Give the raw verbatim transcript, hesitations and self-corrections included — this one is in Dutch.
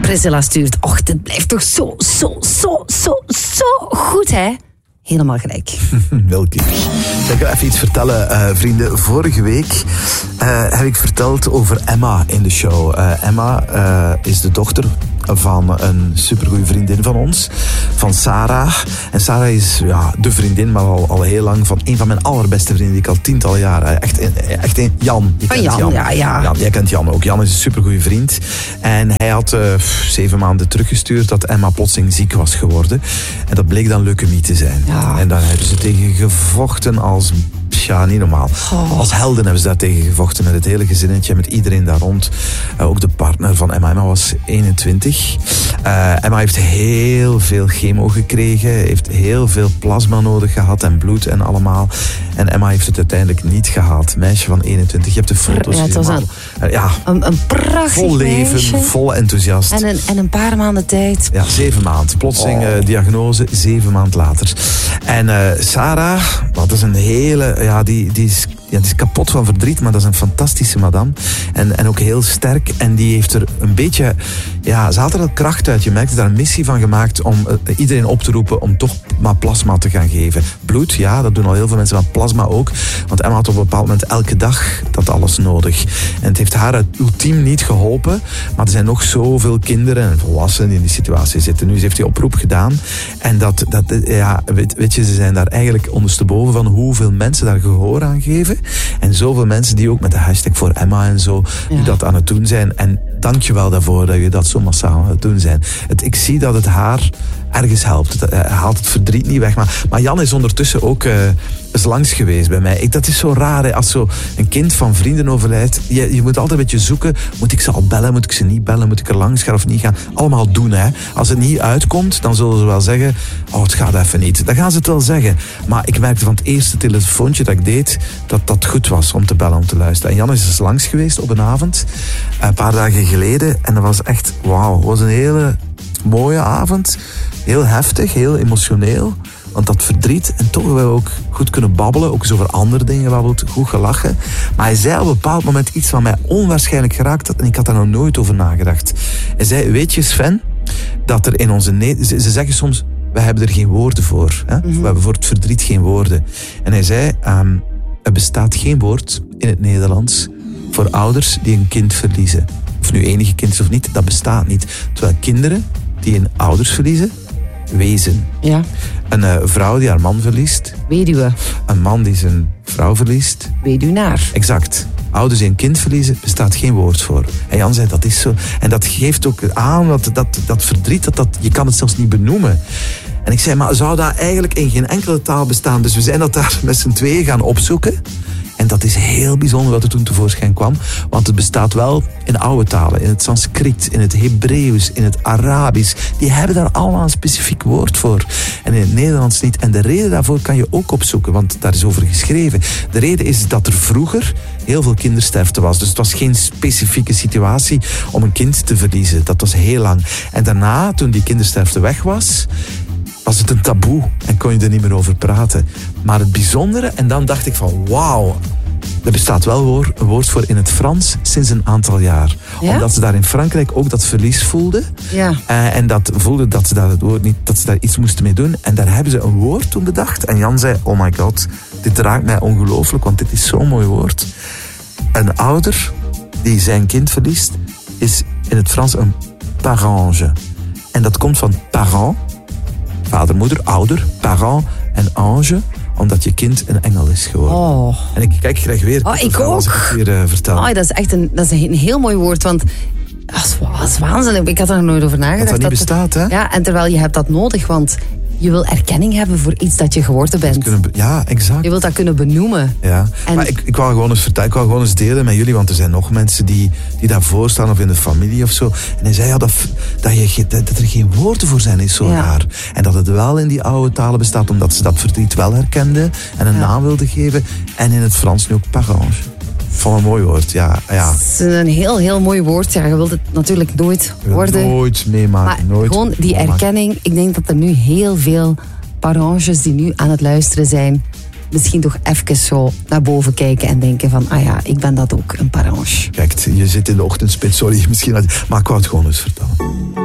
Priscilla stuurt. Och, dit blijft toch zo, zo, zo, zo, zo goed, hè? Helemaal gelijk. Welke. Ik ga even iets vertellen, uh, vrienden. Vorige week uh, heb ik verteld over Emma in de show. Uh, Emma uh, is de dochter van een supergoeie vriendin van ons, van Sarah. En Sarah is ja, de vriendin, maar al, al heel lang, van een van mijn allerbeste vrienden die ik al tientallen jaren. Echt, echt een Jan. Je van Jan, Jan, ja, ja. Jan. Jij kent Jan ook. Jan is een supergoeie vriend. En hij had uh, zeven maanden teruggestuurd dat Emma plotseling ziek was geworden. En dat bleek dan leukemie te zijn. Ja. En daar hebben ze tegen gevochten als... Ja, niet normaal. Oh. Als helden hebben ze daar tegen gevochten met het hele gezinnetje, met iedereen daar rond. Uh, ook de partner van Emma. Emma was eenentwintig. Uh, Emma heeft heel veel chemo gekregen, heeft heel veel plasma nodig gehad en bloed en allemaal. En Emma heeft het uiteindelijk niet gehad. Meisje van eenentwintig, je hebt de foto's. Ja, het was een, uh, ja, een, een prachtig vol leven, meisje. vol enthousiast. En een, en een paar maanden tijd. Ja, zeven maanden. Plotseling uh, diagnose, zeven maand later. En uh, Sarah, dat is een hele... Ja, die, die, is, ja, die is kapot van verdriet, maar dat is een fantastische madame. En, en ook heel sterk. En die heeft er een beetje... Ja, ze haalt er wel kracht uit. Je merkt daar een missie van gemaakt om uh, iedereen op te roepen om toch maar plasma te gaan geven. Bloed, ja, dat doen al heel veel mensen, maar plasma ook. Want Emma had op een bepaald moment elke dag dat alles nodig. En het heeft haar ultiem niet geholpen. Maar er zijn nog zoveel kinderen en volwassenen die in die situatie zitten. Nu, ze heeft die oproep gedaan. En dat, dat ja, weet, weet je, ze zijn daar eigenlijk ondersteboven van hoeveel mensen daar gehoor aan geven. En zoveel mensen die ook met de hashtag voor Emma en zo, ja. die dat aan het doen zijn. En dank je wel daarvoor dat je dat zo massaal aan het doen zijn. Het, ik zie dat het haar ergens helpt. Het uh, haalt het verdriet niet weg. Maar, maar Jan is ondertussen ook uh, eens langs geweest bij mij. Ik, dat is zo raar, hè, als zo een kind van vrienden overlijdt. Je, je moet altijd een beetje zoeken. Moet ik ze al bellen? Moet ik ze niet bellen? Moet ik er langs gaan of niet gaan? Allemaal doen, hè. Als het niet uitkomt, dan zullen ze wel zeggen... Oh, het gaat even niet. Dan gaan ze het wel zeggen. Maar ik merkte van het eerste telefoontje dat ik deed... dat dat goed was om te bellen, om te luisteren. En Jan is eens langs geweest op een avond. Een paar dagen geleden. En dat was echt... Wauw, het was een hele... mooie avond, heel heftig, heel emotioneel. Want dat verdriet, en toch hebben we ook goed kunnen babbelen, ook eens over andere dingen, we hebben goed gelachen. Maar hij zei op een bepaald moment iets wat mij onwaarschijnlijk geraakt had en ik had daar nog nooit over nagedacht. Hij zei, weet je Sven, dat er in onze... Ne- ze, ze zeggen soms, we hebben er geen woorden voor. Hè? Mm-hmm. We hebben voor het verdriet geen woorden. En hij zei, um, er bestaat geen woord in het Nederlands voor ouders die een kind verliezen. Of nu enige kind is of niet, dat bestaat niet. Terwijl kinderen die hun ouders verliezen, wezen. Ja. Een uh, vrouw die haar man verliest. Weduwe. Een man die zijn vrouw verliest. Weduwnaar. Exact. Ouders die een kind verliezen, bestaat geen woord voor. En Jan zei, dat is zo. En dat geeft ook aan, dat, dat, dat verdriet, dat, dat, je kan het zelfs niet benoemen. En ik zei, maar zou dat eigenlijk in geen enkele taal bestaan? Dus we zijn dat daar met z'n tweeën gaan opzoeken. En dat is heel bijzonder wat er toen tevoorschijn kwam. Want het bestaat wel in oude talen. In het Sanskriet, in het Hebreeuws, in het Arabisch. Die hebben daar allemaal een specifiek woord voor. En in het Nederlands niet. En de reden daarvoor kan je ook opzoeken. Want daar is over geschreven. De reden is dat er vroeger heel veel kindersterfte was. Dus het was geen specifieke situatie om een kind te verliezen. Dat was heel lang. En daarna, toen die kindersterfte weg was... was het een taboe en kon je er niet meer over praten. Maar het bijzondere, en dan dacht ik van wauw, er bestaat wel een woord voor in het Frans sinds een aantal jaar. Ja? Omdat ze daar in Frankrijk ook dat verlies voelden. Ja. Uh, en dat voelden dat ze, daar het woord niet, dat ze daar iets moesten mee doen. En daar hebben ze een woord toen bedacht. En Jan zei, oh my god, dit raakt mij ongelooflijk, want dit is zo'n mooi woord. Een ouder die zijn kind verliest, is in het Frans een parange. En dat komt van parent, vader, moeder, ouder, parent en ange, omdat je kind een engel is geworden. Oh. En ik kijk graag weer. Oh, ik ook. Als ik het weer uh, vertel. Oh, dat is echt een, dat is een heel mooi woord, want dat is, dat is waanzinnig. Ik had er nog nooit over nagedacht. Dat dat niet bestaat, hè? Ja, en terwijl je hebt dat nodig, want je wil erkenning hebben voor iets dat je geworden bent. Kunnen be- ja, exact. Je wilt dat kunnen benoemen. Ja. En maar ik, ik wou gewoon eens vertellen, ik wou gewoon eens delen met jullie, want er zijn nog mensen die, die daarvoor staan of in de familie of zo. En hij zei ja, dat, dat, je, dat, dat er geen woorden voor zijn, is zo ja. raar. En dat het wel in die oude talen bestaat, omdat ze dat verdriet wel herkenden en een ja. naam wilden geven. En in het Frans nu ook parange. Van een mooi woord, ja. ja. Het is een heel, heel mooi woord. Ja, je wilt het natuurlijk nooit worden. Nooit meemaken. Maar nooit gewoon die meemaken. erkenning. Ik denk dat er nu heel veel paranges die nu aan het luisteren zijn, misschien toch even zo naar boven kijken en denken van, ah ja, ik ben dat ook, een parange. Kijk, je zit in de ochtendspits, sorry, misschien, maar ik wou het gewoon eens vertellen.